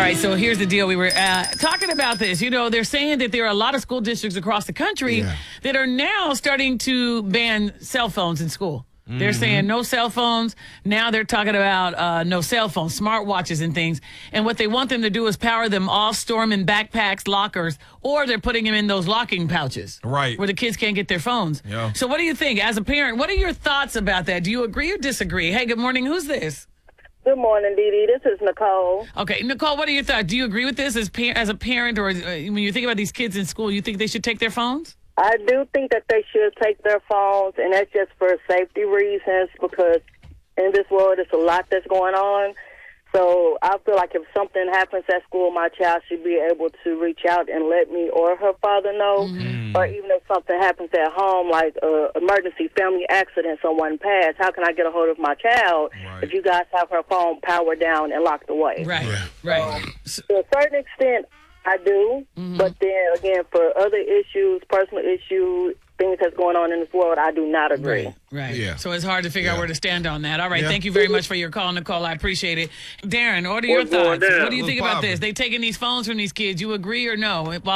right, so here's the deal. We were talking about this. You know, they're saying that there are a lot of school districts across the country that are now starting to ban cell phones in school. They're saying no cell phones. Now they're talking about no cell phones, smartwatches and things. And what they want them to do is power them off, store them in backpacks, lockers, or they're putting them in those locking pouches. Right. Where the kids can't get their phones. Yeah. So what do you think? As a parent, what are your thoughts about that? Do you agree or disagree? Hey, good morning. Who's this? Good morning, Dee Dee. This is Nicole. Okay, Nicole, what are your thoughts? Do you agree with this as a parent, or when you think about these kids in school, you think they should take their phones? I do think that they should take their phones, and that's just for safety reasons, because in this world, there's a lot that's going on. So I feel like if something happens at school, my child should be able to reach out and let me or her father know. Or even if something happens at home, like an emergency family accident, someone passed, how can I get a hold of my child if you guys have her phone powered down and locked away? Right. To a certain extent, I do, but then again, for other issues, personal issues, things that's going on in this world, I do not agree. Right. Yeah. So it's hard to figure out where to stand on that. All right. Thank you very much for your call, Nicole. I appreciate it. Darren, what are your thoughts? What do you think about this? They taking these phones from these kids. You agree or no?